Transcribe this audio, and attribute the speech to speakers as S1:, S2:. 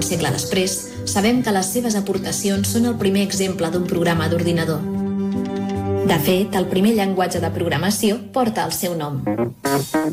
S1: un segle després, sabem que les seves aportacions són el primer exemple d'un programa d'ordinador. De fet, el primer llenguatge de programació porta el seu nom.